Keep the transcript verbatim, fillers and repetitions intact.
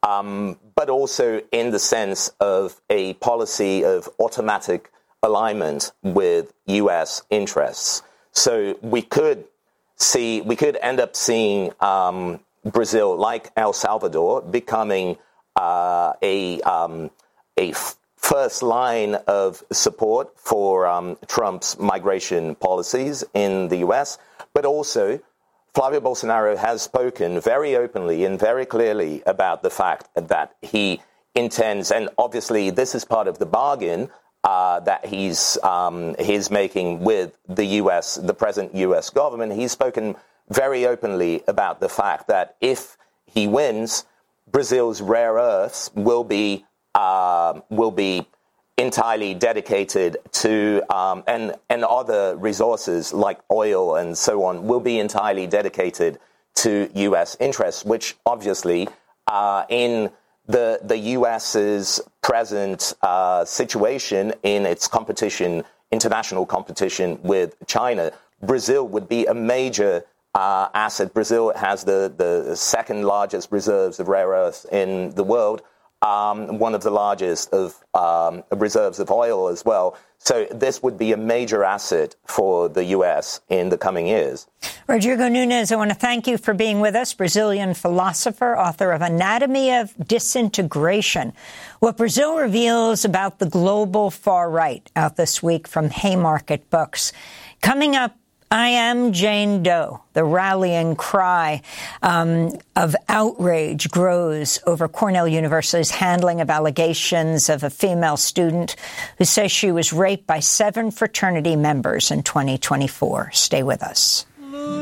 um, but also in the sense of a policy of automatic alignment with U S interests. So we could see, we could end up seeing um, Brazil, like El Salvador, becoming uh, a um, a f- first line of support for um, Trump's migration policies in the U S, but also Flavio Bolsonaro has spoken very openly and very clearly about the fact that he intends, and obviously this is part of the bargain uh, that he's um, he's making with the U S, the present U S government. He's spoken very openly about the fact that if he wins, Brazil's rare earths will be uh, will be entirely dedicated to, um, and and other resources like oil and so on will be entirely dedicated to U S interests, which obviously uh, in the the US's present uh, situation in its competition, international competition with China, Brazil would be a major uh, asset. Brazil has the, the second largest reserves of rare earths in the world, um, one of the largest of um, reserves of oil as well. So this would be a major asset for the U S in the coming years. Rodrigo Nunes, I want to thank you for being with us, Brazilian philosopher, author of Anatomy of Disintegration, What Brazil Reveals About the Global Far Right, out this week from Haymarket Books. Coming up, I am Jane Doe. The rallying cry um, of outrage grows over Cornell University's handling of allegations of a female student who says she was raped by seven fraternity members in twenty twenty-four. Stay with us.